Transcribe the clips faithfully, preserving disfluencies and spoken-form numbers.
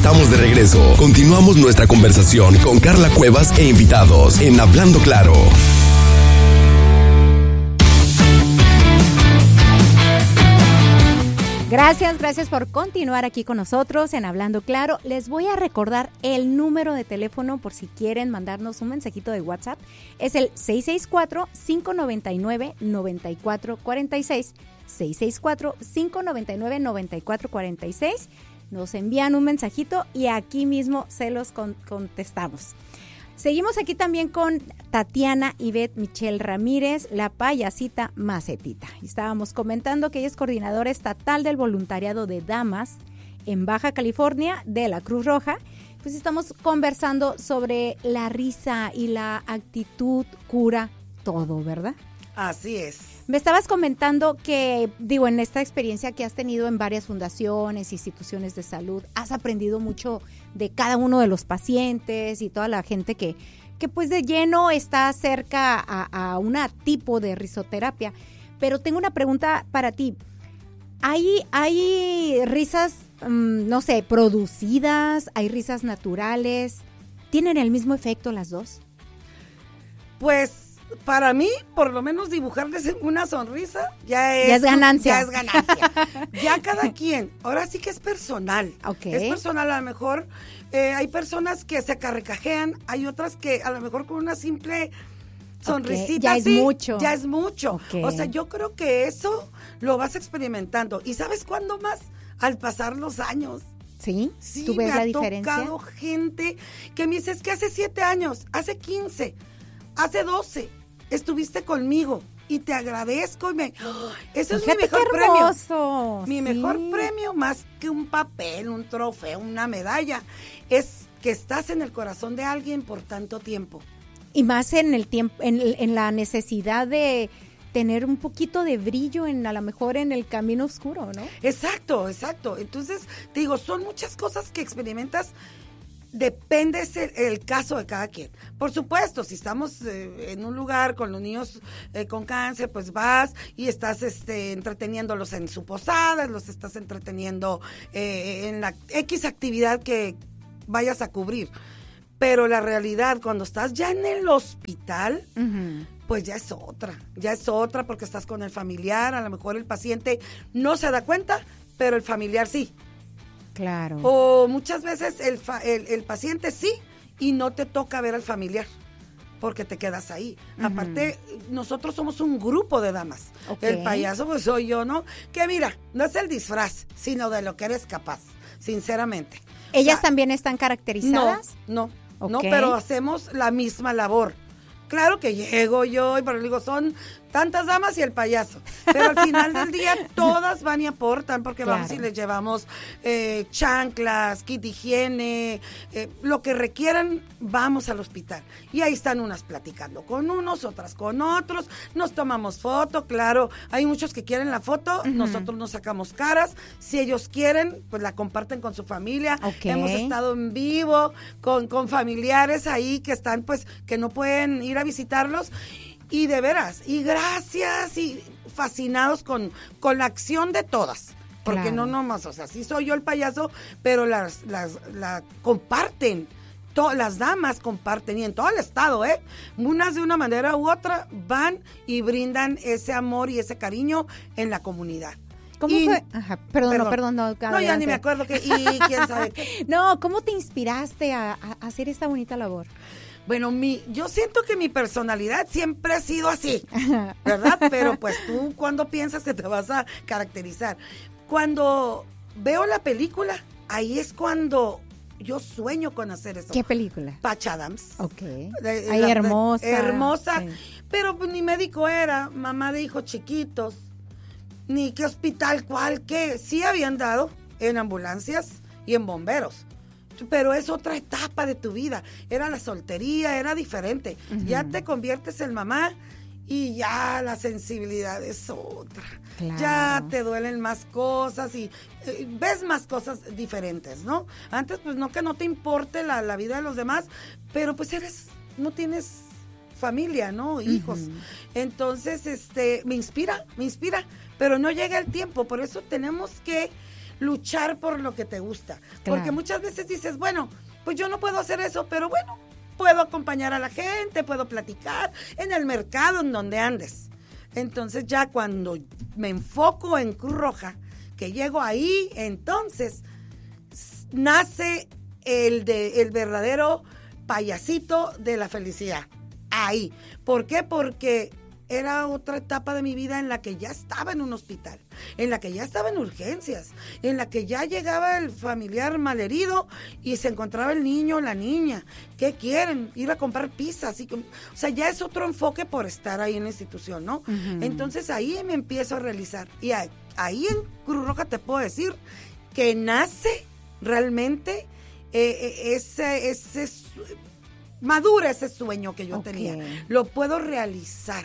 estamos de regreso. Continuamos nuestra conversación con Carla Cuevas e invitados en Hablando Claro. Gracias, gracias por continuar aquí con nosotros en Hablando Claro. Les voy a recordar el número de teléfono por si quieren mandarnos un mensajito de WhatsApp. Es el seis seis cuatro, cinco nueve nueve, nueve cuatro cuatro seis. seis seis cuatro, cinco nueve nueve, nueve cuatro cuatro seis. Nos envían un mensajito y aquí mismo se los con- contestamos. Seguimos aquí también con Tatiana Ivette Michelle Ramírez, la payasita macetita. Estábamos comentando que ella es coordinadora estatal del voluntariado de damas en Baja California de la Cruz Roja. Pues estamos conversando sobre la risa y la actitud cura todo, ¿verdad? Así es. Me estabas comentando que, digo, en esta experiencia que has tenido en varias fundaciones, instituciones de salud, has aprendido mucho de cada uno de los pacientes y toda la gente que, que pues de lleno está cerca a, a un tipo de risoterapia. Pero tengo una pregunta para ti. ¿Hay, hay risas, um, no sé, producidas? ¿Hay risas naturales? ¿Tienen el mismo efecto las dos? Pues para mí, por lo menos dibujarles una sonrisa ya es, ya es ganancia. Ya es ganancia. Ya cada quien. Ahora sí que es personal. Okay. Es personal. A lo mejor eh, hay personas que se carcajean, hay otras que a lo mejor con una simple sonrisita. Okay. Ya es sí, mucho. Ya es mucho. Okay. O sea, yo creo que eso lo vas experimentando. ¿Y sabes cuándo más? Al pasar los años. ¿Sí? Sí, ¿Tú ves me la ha diferencia? tocado gente que me dice, es que hace siete años, hace quince, hace doce, estuviste conmigo y te agradezco. Y me, ¡oh! Eso Fíjate es mi mejor qué premio. hermoso. Mi Sí. mejor premio, más que un papel, un trofeo, una medalla, es que estás en el corazón de alguien por tanto tiempo. Y más en el tiempo, en, en la necesidad de tener un poquito de brillo en a lo mejor en el camino oscuro, ¿no? Exacto, exacto. Entonces, te digo, son muchas cosas que experimentas. Depende el, el caso de cada quien. Por supuesto, si estamos eh, en un lugar con los niños eh, con cáncer, pues vas y estás este, entreteniéndolos en su posada, los estás entreteniendo eh, en la X actividad que vayas a cubrir. Pero la realidad, cuando estás ya en el hospital, uh-huh. pues ya es otra, ya es otra porque estás con el familiar, a lo mejor el paciente no se da cuenta, pero el familiar sí. Claro. O muchas veces el, fa- el, el paciente sí y no te toca ver al familiar porque te quedas ahí. Uh-huh. Aparte, nosotros somos un grupo de damas. Okay. El payaso pues soy yo, ¿no? Que mira, no es el disfraz, sino de lo que eres capaz, sinceramente. ¿Ellas o sea, también están caracterizadas? No, no, okay. no, pero hacemos la misma labor. Claro que llego yo, y pero digo, son tantas damas y el payaso. Pero al final del día todas van y aportan porque claro. vamos y les llevamos eh, chanclas, kit de higiene, eh, lo que requieran, vamos al hospital. Y ahí están unas platicando con unos, otras con otros, nos tomamos foto, claro. Hay muchos que quieren la foto, uh-huh. nosotros nos sacamos caras. Si ellos quieren, pues la comparten con su familia. Okay. Hemos estado en vivo con, con familiares ahí que están, pues, que no pueden ir a visitarlos. Y de veras, y gracias, y fascinados con, con la acción de todas. Porque claro. no nomás, o sea, sí soy yo el payaso, pero las, las, la comparten. To, las damas comparten, y en todo el estado, ¿eh? Unas de una manera u otra van y brindan ese amor y ese cariño en la comunidad. ¿Cómo y, fue? Ajá, perdón, perdón, no, perdón, no. No, ya ni me acuerdo que, y quién sabe qué. No, ¿cómo te inspiraste a, a hacer esta bonita labor? Bueno, mi, yo siento que mi personalidad siempre ha sido así, ¿verdad? Pero pues tú, ¿cuándo piensas que te vas a caracterizar? Cuando veo la película, ahí es cuando yo sueño con hacer eso. ¿Qué película? Patch Adams. Ok. De, Ay, la, hermosa. De, hermosa. Sí. Pero pues, ni médico era, mamá de hijos chiquitos, ni qué hospital, cuál, qué. Sí habían dado en ambulancias y en bomberos. Pero es otra etapa de tu vida. Era la soltería, era diferente. Uh-huh. Ya te conviertes en mamá y ya la sensibilidad es otra. Claro. Ya te duelen más cosas y eh, ves más cosas diferentes, ¿no? Antes, pues no que no te importe la, la vida de los demás, pero pues eres, no tienes familia, ¿no? Hijos. Uh-huh. Entonces, este, me inspira, me inspira, pero no llega el tiempo. Por eso tenemos que luchar por lo que te gusta. Claro. Porque muchas veces dices, bueno, pues yo no puedo hacer eso, pero bueno, puedo acompañar a la gente, puedo platicar en el mercado, en donde andes. Entonces ya cuando me enfoco en Cruz Roja, que llego ahí, entonces nace el, de, el verdadero payasito de la felicidad. Ahí. ¿Por qué? Porque era otra etapa de mi vida en la que ya estaba en un hospital, en la que ya estaba en urgencias, en la que ya llegaba el familiar malherido y se encontraba el niño o la niña. ¿Qué quieren? Ir a comprar pizza. Así que, o sea, ya es otro enfoque por estar ahí en la institución, ¿no? Uh-huh. Entonces ahí me empiezo a realizar. Y ahí, ahí en Cruz Roja te puedo decir que nace realmente eh, ese, ese, madura ese sueño que yo okay. tenía. Lo puedo realizar.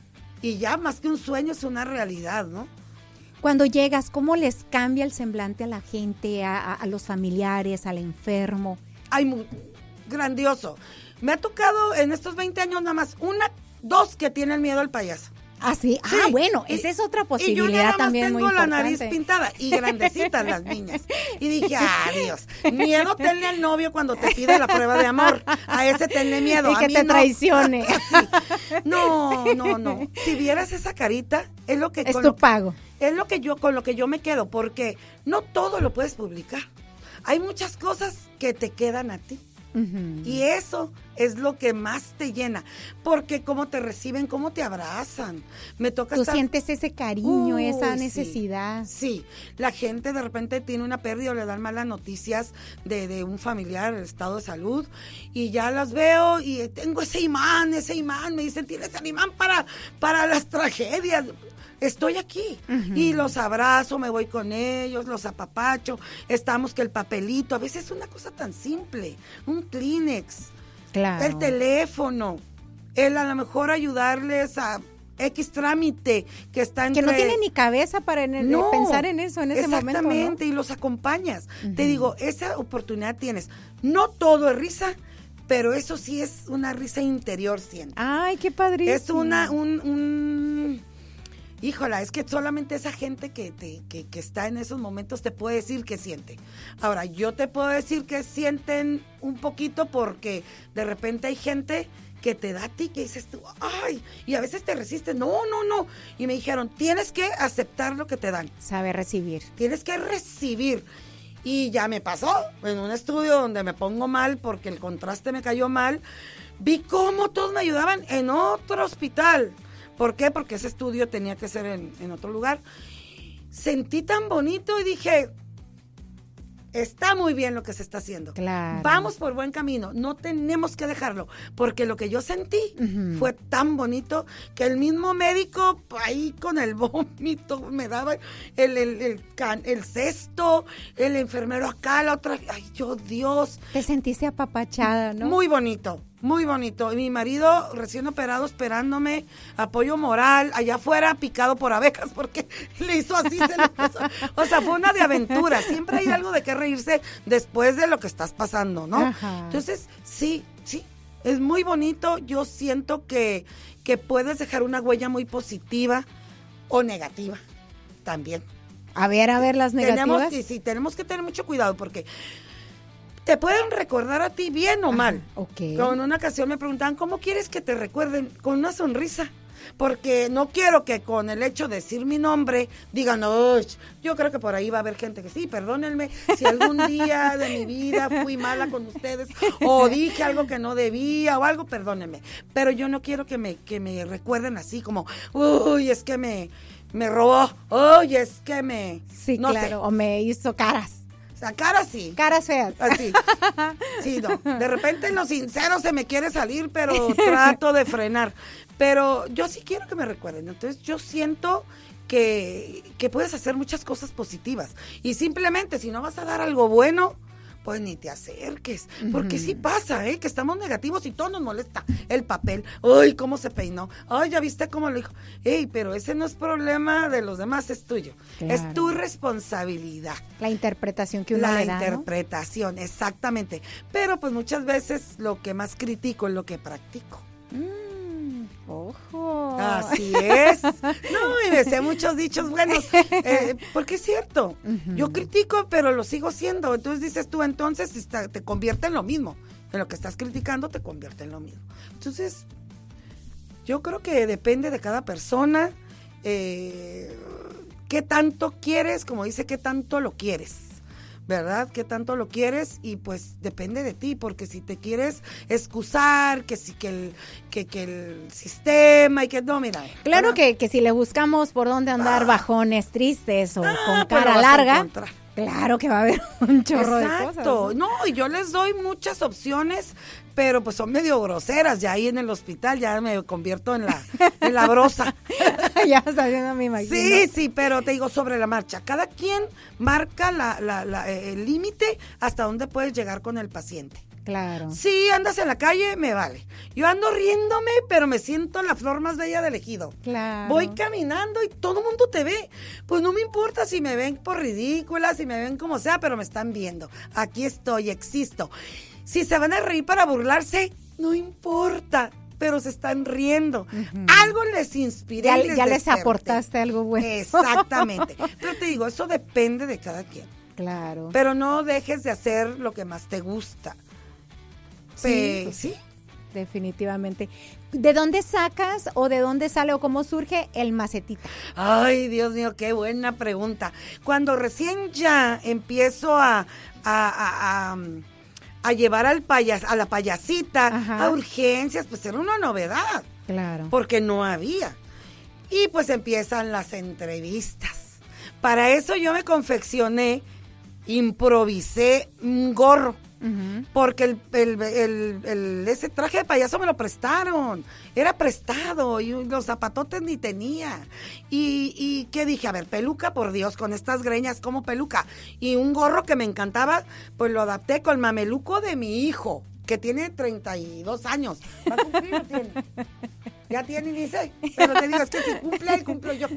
Y ya más que un sueño es una realidad, ¿no? Cuando llegas, ¿cómo les cambia el semblante a la gente, a, a, a los familiares, al enfermo? Ay, muy grandioso. Me ha tocado en estos veinte años nada más una, dos que tienen miedo al payaso. Ah, sí. sí. Ah, bueno, y, esa es otra posibilidad también. Y yo nada más tengo muy la nariz pintada y grandecitas las niñas. Y dije, adiós. Miedo tenle al novio cuando te pide la prueba de amor. A ese tenle miedo. Y a que mí te no. traicione. Sí. No, no, no. Si vieras esa carita, es lo que... Es con tu lo, pago. Es lo que yo, con lo que yo me quedo, porque no todo lo puedes publicar. Hay muchas cosas que te quedan a ti. Uh-huh. Y eso es lo que más te llena, porque cómo te reciben, cómo te abrazan. Me toca Tú estar... sientes ese cariño, Uy, esa sí, necesidad. Sí, la gente de repente tiene una pérdida o le dan malas noticias de, de un familiar, el estado de salud, y ya las veo y tengo ese imán, ese imán, me dicen, tienes el imán para, para las tragedias. Estoy aquí uh-huh. y los abrazo, me voy con ellos, los apapacho, estamos que el papelito, a veces es una cosa tan simple, un Kleenex, claro. el teléfono, el a lo mejor ayudarles a X trámite que está entre... Que no tiene ni cabeza para en el, no, pensar en eso en ese momento, ¿no? Exactamente, y los acompañas. Uh-huh. Te digo, esa oportunidad tienes. No todo es risa, pero eso sí es una risa interior, siento. Ay, qué padrísimo. Es una, un... un híjola, es que solamente esa gente que, te, que, que está en esos momentos te puede decir qué siente. Ahora, yo te puedo decir que sienten un poquito porque de repente hay gente que te da a ti que dices tú, ay, y a veces te resistes, no, no, no. Y me dijeron, tienes que aceptar lo que te dan. Sabe recibir. Tienes que recibir. Y ya me pasó en un estudio donde me pongo mal porque el contraste me cayó mal. Vi cómo todos me ayudaban en otro hospital. ¿Por qué? Porque ese estudio tenía que ser en, en otro lugar. Sentí tan bonito y dije, está muy bien lo que se está haciendo. Claro. Vamos por buen camino, no tenemos que dejarlo, porque lo que yo sentí uh-huh. fue tan bonito que el mismo médico ahí con el vómito me daba el, el, el, can, el cesto, el enfermero acá, la otra, ay, yo Dios. Te sentiste apapachada, ¿no? Muy bonito. Muy bonito. Y mi marido recién operado esperándome, apoyo moral, allá afuera picado por abejas porque le hizo así. Se le empezó. O sea, fue una de aventura. Siempre hay algo de qué reírse después de lo que estás pasando, ¿no? Ajá. Entonces, sí, sí, es muy bonito. Yo siento que, que puedes dejar una huella muy positiva o negativa también. A ver, a ver las negativas. Tenemos, sí, sí, tenemos que tener mucho cuidado porque... te pueden recordar a ti bien o mal. Ajá, okay. Con una ocasión me preguntaban, ¿cómo quieres que te recuerden? Con una sonrisa. Porque no quiero que con el hecho de decir mi nombre digan, oh, yo creo que por ahí va a haber gente que sí, perdónenme si algún día de mi vida fui mala con ustedes o dije algo que no debía o algo, perdónenme. Pero yo no quiero que me, que me recuerden así como, uy, es que me, me robó, uy, es que me... Sí, no claro, sé. O me hizo caras. O sea, caras sí. Caras feas. Así. Sí, no. De repente en lo sincero se me quiere salir, pero trato de frenar. Pero yo sí quiero que me recuerden. Entonces yo siento que, que puedes hacer muchas cosas positivas. Y simplemente si no vas a dar algo bueno, pues ni te acerques. Porque uh-huh. sí pasa, ¿eh? Que estamos negativos y todo nos molesta. El papel. Ay, cómo se peinó. Ay, ya viste cómo lo dijo. Ey, pero ese no es problema de los demás, es tuyo. Claro. Es tu responsabilidad. La interpretación que uno La le da, interpretación, ¿no? Exactamente. Pero pues muchas veces lo que más critico es lo que practico. Mm, ojo. Así es. No, y me sé muchos dichos buenos, eh, porque es cierto. Uh-huh. Yo critico, pero lo sigo siendo. Entonces dices tú, entonces está, te convierte en lo mismo. En lo que estás criticando te convierte en lo mismo. Entonces, yo creo que depende de cada persona. Eh, ¿Qué tanto quieres? Como dice, ¿qué tanto lo quieres? ¿Verdad? ¿Qué tanto lo quieres? Y pues depende de ti, porque si te quieres excusar, que si que el, que, que el sistema y que no, mira. Claro que, que si le buscamos por dónde andar ah, bajones tristes o ah, con cara pues larga, claro que va a haber un chorro Exacto. de cosas. ¿No? no, y yo les doy muchas opciones, pero pues son medio groseras. Ya ahí en el hospital ya me convierto en la, en la brosa. Ya está haciendo mi imagino. Sí, sí, pero te digo sobre la marcha. Cada quien marca la, la, la, el límite hasta dónde puedes llegar con el paciente. Claro. Sí, andas en la calle, me vale. Yo ando riéndome, pero me siento la flor más bella del ejido. Claro. Voy caminando y todo el mundo te ve. Pues no me importa si me ven por ridícula, si me ven como sea, pero me están viendo. Aquí estoy, existo. Si se van a reír para burlarse, no importa, pero se están riendo. Uh-huh. Algo les inspiré. Ya, y les ya les aportaste algo bueno. Exactamente. Pero te digo, eso depende de cada quien. Claro. Pero no dejes de hacer lo que más te gusta. Sí, pues, ¿sí? Definitivamente. ¿De dónde sacas o de dónde sale o cómo surge el macetita? Ay, Dios mío, qué buena pregunta. Cuando recién ya empiezo a, a, a, a, a llevar al payas, a la payasita, ajá, a urgencias, pues era una novedad. Claro. Porque no había. Y pues empiezan las entrevistas. Para eso yo me confeccioné, improvisé un gorro. Uh-huh. Porque el, el, el, el, ese traje de payaso me lo prestaron, era prestado y los zapatotes ni tenía. Y, y ¿qué dije? A ver, peluca, por Dios, con estas greñas como peluca. Y un gorro que me encantaba, pues lo adapté con el mameluco de mi hijo, que tiene treinta y dos años. ¿Va a cumplir o tiene? Ya tiene dieciséis, pero te digo, es que si cumple, cumplo yo.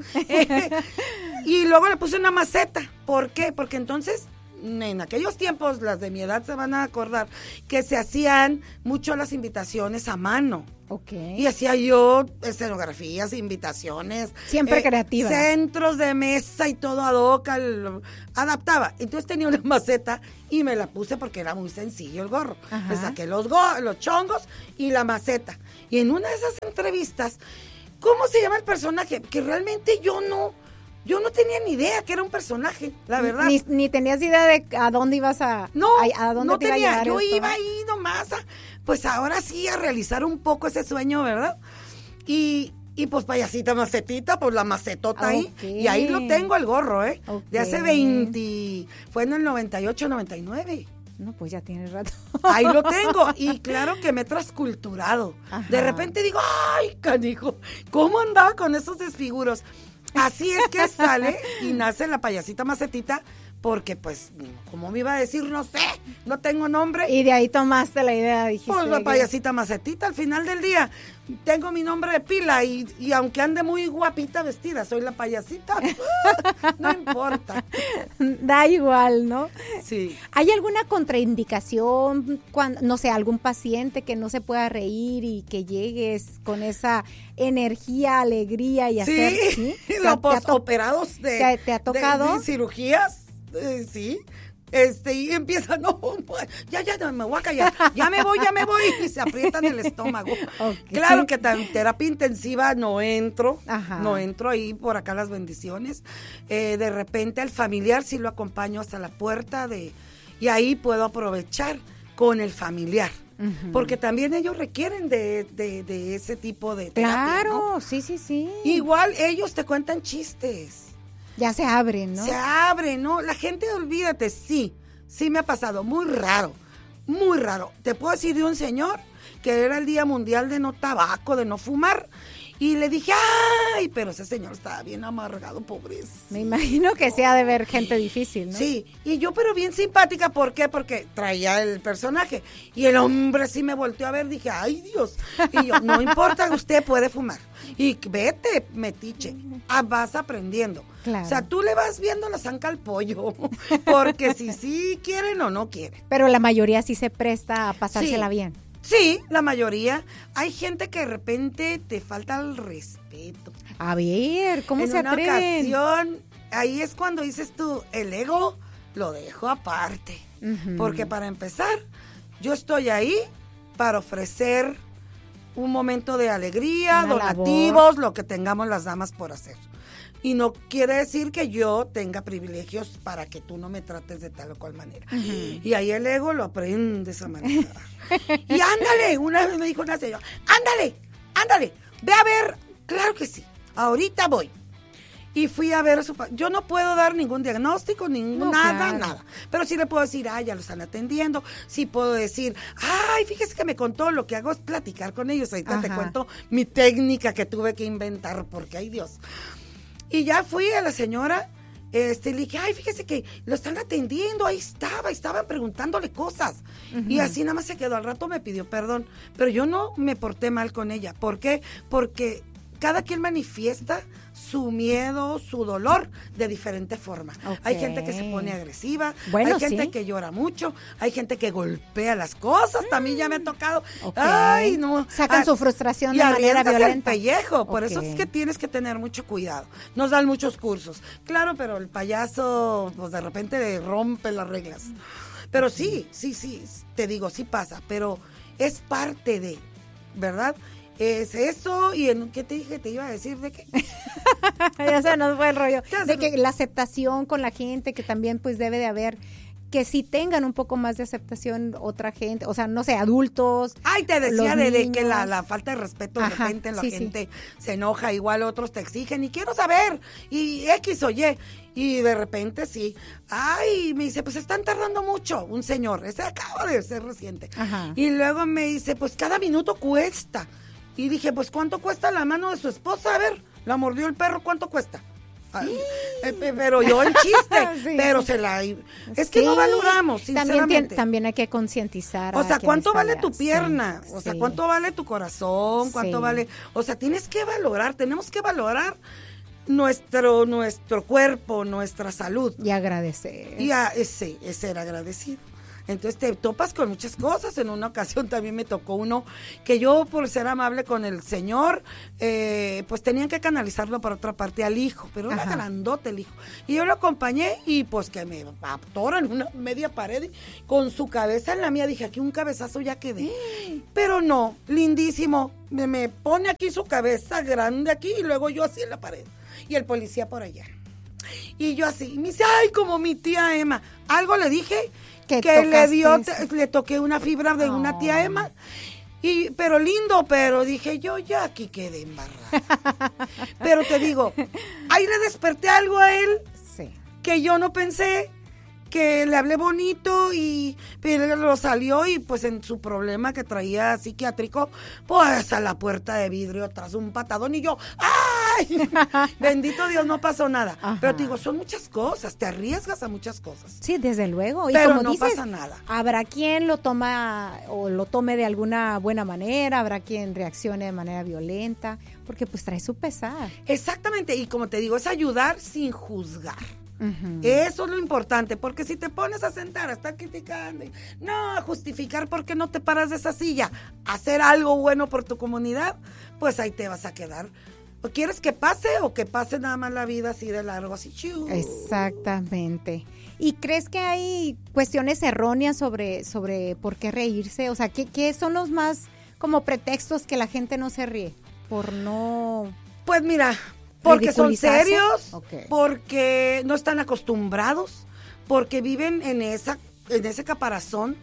Y luego le puse una maceta. ¿Por qué? Porque entonces, en aquellos tiempos, las de mi edad se van a acordar, que se hacían mucho las invitaciones a mano. Okay. Y hacía yo escenografías, invitaciones. Siempre eh, creativa. Centros de mesa y todo ad hoc, al, adaptaba. Entonces tenía una maceta y me la puse porque era muy sencillo el gorro. Ajá. Le saqué los, go- los chongos y la maceta. Y en una de esas entrevistas, ¿cómo se llama el personaje? Que realmente yo no... Yo no tenía ni idea que era un personaje, la verdad. Ni, ni tenías idea de a dónde ibas a... No, a, a dónde no te tenía. Iba a llevar yo esto. iba ahí nomás a, pues ahora sí, a realizar un poco ese sueño, ¿verdad? Y, y pues payasita macetita, pues la macetota okay. ahí. Y ahí lo tengo el gorro, ¿eh? Okay. De hace veinte, fue en el noventa y ocho, noventa y nueve. No, pues ya tiene rato. Ahí lo tengo. Y claro que me he transculturado. Ajá. De repente digo, ay, canijo, ¿cómo andaba con esos desfiguros? Así es que sale y nace la payasita macetita, porque pues, como me iba a decir, no sé, no tengo nombre. Y de ahí tomaste la idea, dijiste. Pues la payasita macetita, al final del día, tengo mi nombre de pila y, y aunque ande muy guapita vestida, soy la payasita, no importa. Da igual, ¿no? Sí. ¿Hay alguna contraindicación, cuando, no sé, algún paciente que no se pueda reír y que llegues con esa energía, alegría y hacer... Sí, ¿sí? Los postoperados de, ¿te, te ha tocado? de, de cirugías, eh, sí. Este, y empieza, no, ya, ya, no, me voy a callar, ya me voy, ya me voy, y se aprietan el estómago. Okay. Claro que en terapia intensiva no entro, Ajá. no entro ahí por acá las bendiciones. Eh, de repente al familiar sí lo acompaño hasta la puerta de, y ahí puedo aprovechar con el familiar. Uh-huh. Porque también ellos requieren de, de, de ese tipo de terapia. Claro, ¿no? sí, sí, sí. Igual ellos te cuentan chistes. Ya se abren, ¿no? Se abren, ¿no? La gente, olvídate, sí, sí me ha pasado, muy raro, muy raro. Te puedo decir de un señor que era el Día Mundial de no tabaco, de no fumar, y le dije, ay, pero ese señor estaba bien amargado, pobrecito. Me imagino que sea de ver gente difícil, ¿no? Sí, y yo pero bien simpática, ¿por qué? Porque traía el personaje, y el hombre sí me volteó a ver, dije, ay, Dios, y yo, no importa, usted puede fumar, y vete, metiche, ah, vas aprendiendo. Claro. O sea, tú le vas viendo la zanca al pollo, porque si sí quieren o no quieren. Pero la mayoría sí se presta a pasársela sí. bien. Sí, la mayoría. Hay gente que de repente te falta el respeto. A ver, ¿cómo en se una atreven? ocasión, ahí es cuando dices tú, el ego lo dejo aparte. Ujú. Porque para empezar, yo estoy ahí para ofrecer un momento de alegría, Una donativos, labor. lo que tengamos las damas por hacer. Y no quiere decir que yo tenga privilegios para que tú no me trates de tal o cual manera. Ujú. Y ahí el ego lo aprendes a manejar. Y ándale, una vez me dijo una señora, ándale, ándale, ve a ver, claro que sí, ahorita voy. Y fui a ver a su... pa- Yo no puedo dar ningún diagnóstico, ningún No, nada, claro. nada. Pero sí le puedo decir, ah, ya lo están atendiendo. Sí puedo decir, ay, fíjese que me contó, lo que hago es platicar con ellos. Ahorita te Ajá. cuento mi técnica que tuve que inventar, porque, ay, Dios. Y ya fui a la señora, este, le dije, ay, fíjese que lo están atendiendo, ahí estaba, estaban preguntándole cosas. Y así nada más se quedó, al rato me pidió perdón, pero yo no me porté mal con ella. ¿Por qué? Porque cada quien manifiesta su miedo, su dolor de diferente forma. Ok. Hay gente que se pone agresiva, Bueno, hay gente sí. que llora mucho, hay gente que golpea las cosas, también ya me ha tocado. Ok. Ay, no. Sacan Ah, su frustración y de manera arriesgas el violenta. pellejo, por Ok. eso es que tienes que tener mucho cuidado. Nos dan muchos cursos. Claro, pero el payaso, pues de repente rompe las reglas. Pero sí, sí, sí, te digo, sí pasa, pero es parte de, ¿verdad? Es eso, y en ¿qué te dije? Te iba a decir de qué. Ya se nos fue el rollo. Ya De se que nos- la aceptación con la gente, que también pues debe de haber, que si tengan un poco más de aceptación otra gente, o sea, no sé, adultos. Ay, te decía los de, de que la, niños. la falta de respeto de Ajá, repente la sí, sí. gente se enoja, igual otros te exigen y quiero saber, y X o Y, y de repente sí, ay, me dice, pues están tardando mucho, un señor, ese acaba de ser reciente, Ajá. y luego me dice, pues cada minuto cuesta, y dije, pues ¿cuánto cuesta la mano de su esposa? A ver, la mordió el perro, ¿cuánto cuesta? Ay, eh, pe- pero yo en chiste, Sí. pero se la... Es que no Sí, valoramos, también, sinceramente. tien- también hay que concientizar. O a sea, quien ¿cuánto está vale allá. tu pierna? Sí, O sea, sí. ¿cuánto vale tu corazón? ¿Cuánto Sí. vale? O sea, tienes que valorar, tenemos que valorar nuestro nuestro cuerpo, nuestra salud. Y agradecer. Y a, ese, es ser agradecido. Entonces te topas con muchas cosas. En una ocasión también me tocó uno que yo, por ser amable con el señor, eh, pues tenían que canalizarlo para otra parte al hijo, pero era Ajá. grandote el hijo. Y yo lo acompañé y pues que me atoró en una media pared y con su cabeza en la mía. Dije, aquí un cabezazo ya quedé. Pero no, lindísimo. Me, me pone aquí su cabeza grande aquí y luego yo así en la pared. Y el policía por allá. Y yo así, y me dice, ay, como mi tía Emma. Algo le dije Que que le dio, tocaste te- le toqué una fibra de una tía Oh. Emma. Y, pero lindo, pero dije, yo ya aquí quedé embarrada. Pero te digo, ahí le desperté algo a él Sí. que yo no pensé, que le hablé bonito y pero lo salió y pues en su problema que traía psiquiátrico, pues a la puerta de vidrio tras un patadón y yo, ¡ay! Bendito Dios, no pasó nada. Ajá. Pero te digo, son muchas cosas, te arriesgas a muchas cosas. Sí, desde luego. Y Pero como no dices, pasa nada. habrá quien lo toma o lo tome de alguna buena manera, habrá quien reaccione de manera violenta, porque pues trae su pesar. Exactamente, y como te digo, es ayudar sin juzgar. Ujú. Eso es lo importante, porque si te pones a sentar, a estar criticando, y no, a justificar por qué no te paras de esa silla, hacer algo bueno por tu comunidad, pues ahí te vas a quedar. ¿O quieres que pase o que pase nada más la vida así de largo, así? Chiu. Exactamente. ¿Y crees que hay cuestiones erróneas sobre, sobre por qué reírse? O sea, ¿qué, qué son los más como pretextos que la gente no se ríe? Por no... Pues mira, porque son ¿Ridiculizarse? serios, Ok. porque no están acostumbrados, porque viven en esa, en ese caparazón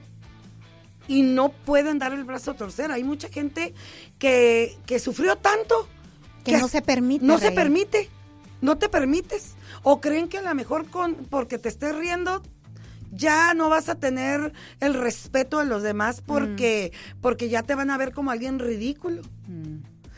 y no pueden dar el brazo a torcer. Hay mucha gente que, que sufrió tanto Que no se permite No se reír. permite, no te permites. O creen que a lo mejor con, porque te estés riendo ya no vas a tener el respeto de los demás porque, Mm. porque ya te van a ver como alguien ridículo. Mm.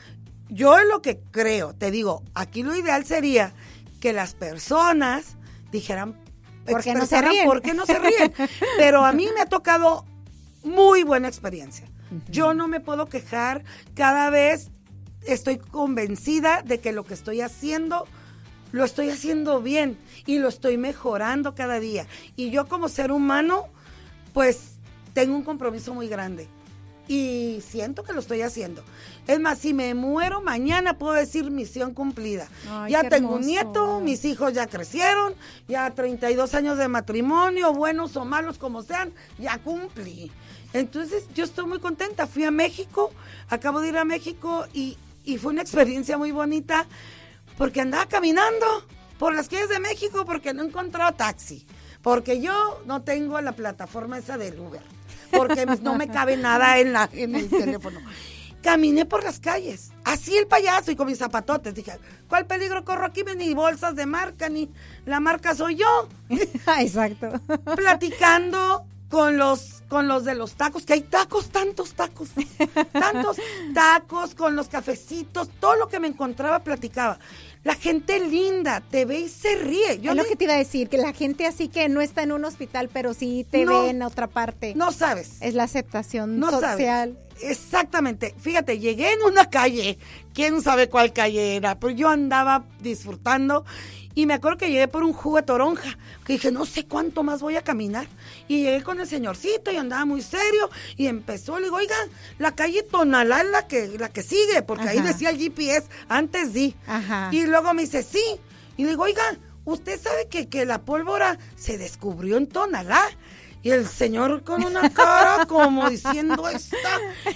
Yo es lo que creo, te digo, aquí lo ideal sería que las personas dijeran, ¿Por qué no se expresaran ríen? por qué no se ríen. Pero a mí me ha tocado muy buena experiencia. Yo no me puedo quejar, cada vez estoy convencida de que lo que estoy haciendo, lo estoy haciendo bien y lo estoy mejorando cada día. Y yo como ser humano, pues tengo un compromiso muy grande. y siento que lo estoy haciendo. Es más, si me muero mañana puedo decir misión cumplida. Ay, ya qué tengo un hermoso. nieto, mis hijos ya crecieron, ya treinta y dos años de matrimonio, buenos o malos como sean, ya cumplí. Entonces yo estoy muy contenta. Fui a México, acabo de ir a México y, y fue una experiencia muy bonita porque andaba caminando por las calles de México porque no encontraba taxi. Porque yo no tengo la plataforma esa del Uber, porque no me cabe nada en, la, en el teléfono. Caminé por las calles, así el payaso y con mis zapatotes. Dije, ¿cuál peligro corro aquí? Ni bolsas de marca, ni la marca soy yo. Exacto. Platicando con los, con los de los tacos, que hay tacos, tantos tacos, tantos tacos, con los cafecitos, todo lo que me encontraba platicaba. La gente linda, te ve y se ríe. Yo es lo le- que te iba a decir, que la gente así que no está en un hospital, pero sí te No, ve en otra parte. No sabes. Es la aceptación No social. sabes. Exactamente. Fíjate, llegué en una calle, quién sabe cuál calle era, pero yo andaba disfrutando y me acuerdo que llegué por un jugo de toronja, que dije, no sé cuánto más voy a caminar. Y llegué con el señorcito y andaba muy serio y empezó, le digo, oiga, la calle Tonalá es la que, la que sigue, porque ahí Ajá. decía el G P S, antes di. Ajá. Y luego me dice, sí. Y le digo, oiga, ¿usted sabe que, que la pólvora se descubrió en Tonalá? Y el señor con una cara como diciendo, esta.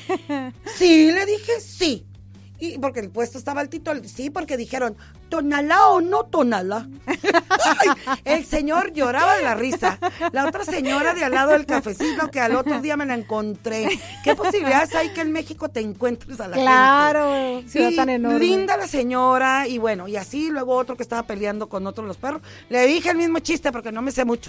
Sí, le dije, sí. Y porque el puesto estaba altito, sí, porque dijeron, ¿Tonalá o no Tonalá? Ay, el señor lloraba de la risa. La otra señora de al lado del cafecito, que al otro día me la encontré. ¿Qué posibilidades hay que en México te encuentres a la gente? Claro, ciudad Y tan enorme. linda la señora, y bueno, y así luego otro que estaba peleando con otro de los perros. Le dije el mismo chiste porque no me sé muchos.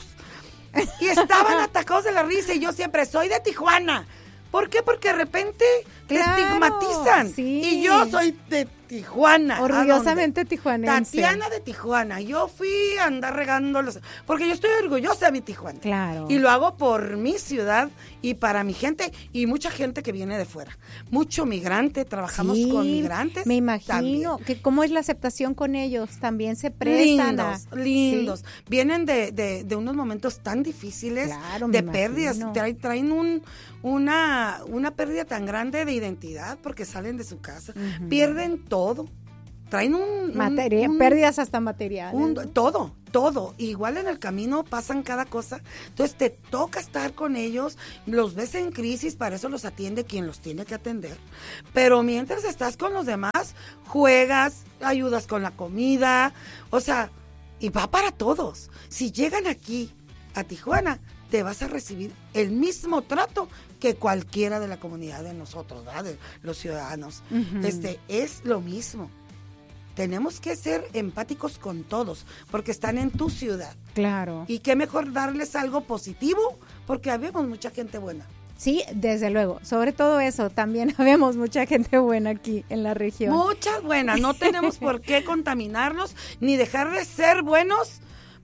Y estaban atacados de la risa y yo siempre soy de Tijuana. ¿Por qué? Porque de repente te Claro, estigmatizan. sí. Y yo soy de Tijuana. ¿A Orgullosamente dónde? tijuanense. Tatiana de Tijuana. Yo fui a andar regando los... Porque yo estoy orgullosa de mi Tijuana. Claro. Y lo hago por mi ciudad y para mi gente y mucha gente que viene de fuera. Mucho migrante, trabajamos Sí, con migrantes. Me imagino también. que cómo es la aceptación con ellos. También se prestan a- Lindos, lindos. Sí. Vienen de, de, de unos momentos tan difíciles, Claro, me de imagino. pérdidas. Traen, traen un, una, una pérdida tan grande de identidad porque salen de su casa. Ujú. Pierden todo. Traen un... un- Materia, un- pérdidas hasta materiales. un- ¿no? todo, todo. Igual en el camino pasan cada cosa. Entonces te toca estar con ellos, los ves en crisis, para eso los atiende quien los tiene que atender. Pero mientras estás con los demás, juegas, ayudas con la comida, o sea, y va para todos. Si llegan aquí a Tijuana, te vas a recibir el mismo trato que cualquiera de la comunidad de nosotros, ¿verdad? De los ciudadanos. Ujú. Este, es lo mismo. Tenemos que ser empáticos con todos, porque están en tu ciudad. Claro. Y qué mejor darles algo positivo, porque habemos mucha gente buena. Sí, desde luego. Sobre todo eso, también habemos mucha gente buena aquí en la región. Muchas buenas, no tenemos por qué contaminarnos, ni dejar de ser buenos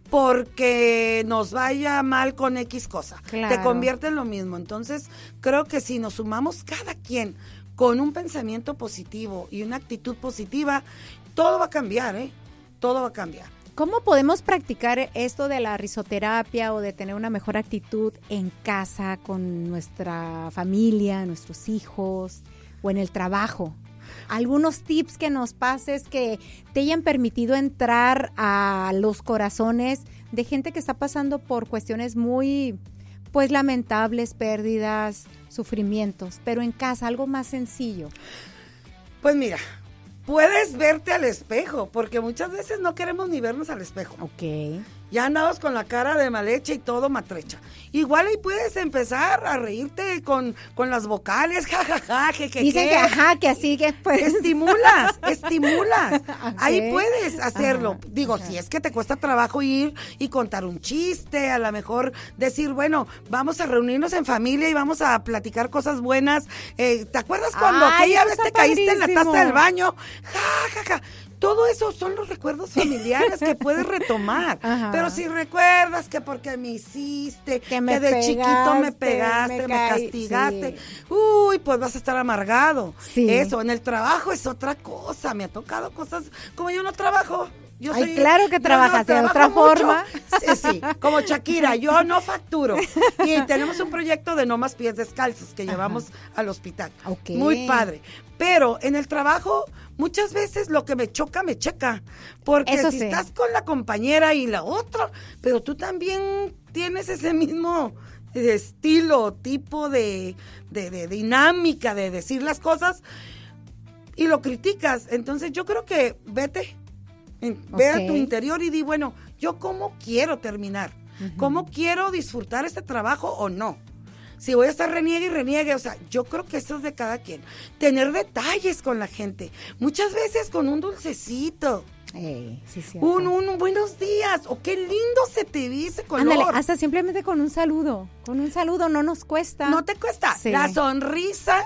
porque nos vaya mal con X cosa. Claro. Te convierte en lo mismo. Entonces, creo que si nos sumamos cada quien con un pensamiento positivo y una actitud positiva, todo va a cambiar, ¿eh? Todo va a cambiar. ¿Cómo podemos practicar esto de la risoterapia o de tener una mejor actitud en casa con nuestra familia, nuestros hijos o en el trabajo? Algunos tips que nos pases que te hayan permitido entrar a los corazones de gente que está pasando por cuestiones muy, pues, lamentables, pérdidas, sufrimientos, pero en casa, algo más sencillo. Pues mira, puedes verte al espejo, porque muchas veces no queremos ni vernos al espejo. Ok. Ya andamos con la cara de mal hecha y todo maltrecha. Igual ahí puedes empezar a reírte con, con las vocales, jajaja, que, que, Dicen que ajá, que así que pues. Estimulas, estimulas. Ok. Ahí puedes hacerlo. Ajá, Digo, ajá. si es que te cuesta trabajo ir y contar un chiste, a lo mejor decir, bueno, vamos a reunirnos en familia y vamos a platicar cosas buenas. Eh, ¿Te acuerdas cuando Ay, aquella eso vez está te caíste en la padrísimo. taza del baño? Ja, ja, ja. Todo eso son los recuerdos familiares que puedes retomar. Ajá. Pero si recuerdas que porque me hiciste, Que que, me de chiquito me pegaste, pegaste, me me, caí, castigaste, sí. uy, pues vas a estar amargado. Sí. Eso, en el trabajo es otra cosa. Me ha tocado cosas, como yo no trabajo, Yo Ay, soy, claro que yo trabajas de otra mucho. forma. Sí, sí, como Shakira, yo no facturo. Y tenemos un proyecto de no más pies descalzos que Ajá. llevamos al hospital. Okay. Muy padre. Pero en el trabajo, muchas veces lo que me choca, me checa. Porque Eso si sí. estás con la compañera y la otra, pero tú también tienes ese mismo estilo, tipo de, de, de dinámica de decir las cosas y lo criticas. Entonces yo creo que vete, en, okay. ve a tu interior y di, bueno, yo cómo quiero terminar, uh-huh. cómo quiero disfrutar este trabajo o no. Si voy a estar reniegue y reniegue, o sea, yo creo que eso es de cada quien. Tener detalles con la gente, muchas veces con un dulcecito. Ey, sí, un, un, un buenos días, o qué lindo se te ve ese color. Ándale, hasta simplemente con un saludo, con un saludo no nos cuesta. No te cuesta, sí. La sonrisa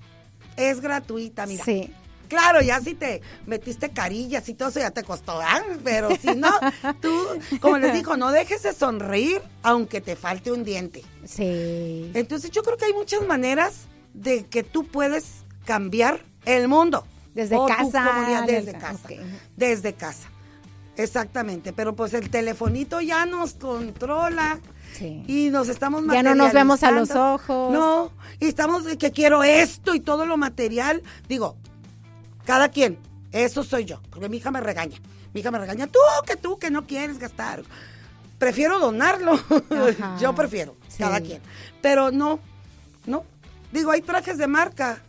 es gratuita, mira. Sí. Claro, ya si te metiste carillas y todo eso ya te costó, ¿eh? Pero si no, tú, como les digo, no dejes de sonreír aunque te falte un diente. Sí. Entonces yo creo que hay muchas maneras de que tú puedes cambiar el mundo. Desde casa. Desde casa. Okay. Desde casa. Exactamente. Pero pues el telefonito ya nos controla. Sí. Y nos estamos ya no nos vemos a los ojos. No, y estamos de que quiero esto y todo lo material. Digo, cada quien, eso soy yo, porque mi hija me regaña. Mi hija me regaña, tú, que tú, que no quieres gastar. Prefiero donarlo. Ajá. Yo prefiero, sí. Cada quien. Pero no, no. Digo, hay trajes de marca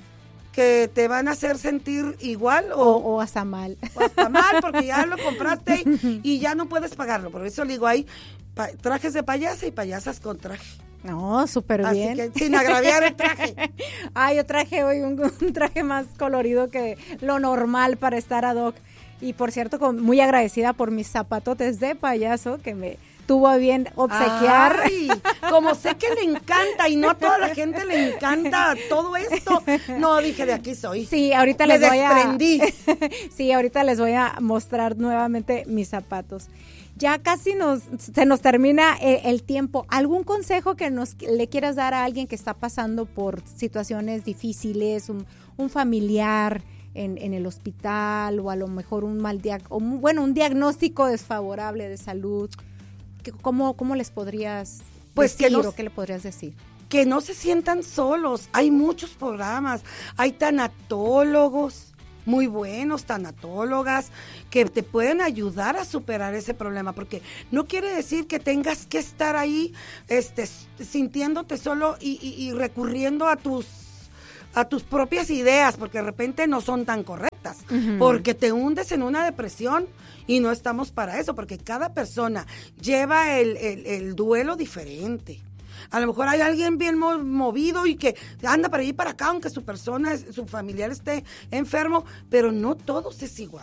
que te van a hacer sentir igual o, o, o hasta mal. O hasta mal, porque ya lo compraste y, y ya no puedes pagarlo. Por eso le digo, hay pa- trajes de payasa y payasas con traje. No, súper bien. Así que sin agraviar el traje. Ah, yo traje hoy un, un traje más colorido que lo normal para estar ad hoc. Y por cierto, con, muy agradecida por mis zapatotes de payaso que me tuvo a bien obsequiar. Ay, como sé que le encanta y no a toda la gente le encanta todo esto. No, dije, de aquí soy. Sí, ahorita me les voy desprendí. a Sí, ahorita les voy a mostrar nuevamente mis zapatos. Ya casi nos se nos termina el, el tiempo. ¿Algún consejo que nos le quieras dar a alguien que está pasando por situaciones difíciles, un, un familiar en, en el hospital o a lo mejor un mal diag- o un, bueno, un diagnóstico desfavorable de salud? ¿Cómo, cómo les podrías pues decir que no, o qué le podrías decir? Que no se sientan solos. Hay muchos programas, hay tanatólogos muy buenos, tanatólogas, que te pueden ayudar a superar ese problema, porque no quiere decir que tengas que estar ahí este, sintiéndote solo y, y, y recurriendo a tus, a tus propias ideas, porque de repente no son tan correctas, uh-huh. porque te hundes en una depresión y no estamos para eso, porque cada persona lleva el, el, el duelo diferente. A lo mejor hay alguien bien movido y que anda para allí y para acá, aunque su persona, su familiar esté enfermo, pero no todos es igual.